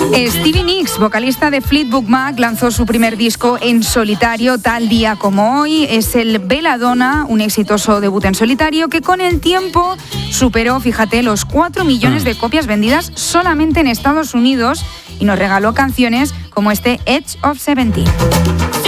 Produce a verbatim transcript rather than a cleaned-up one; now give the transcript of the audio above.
Stevie Nicks, vocalista de Fleetwood Mac, lanzó su primer disco en solitario tal día como hoy. Es el Belladonna, un exitoso debut en solitario que con el tiempo superó, fíjate, los cuatro millones de copias vendidas solamente en Estados Unidos y nos regaló canciones como este Edge of Seventeen.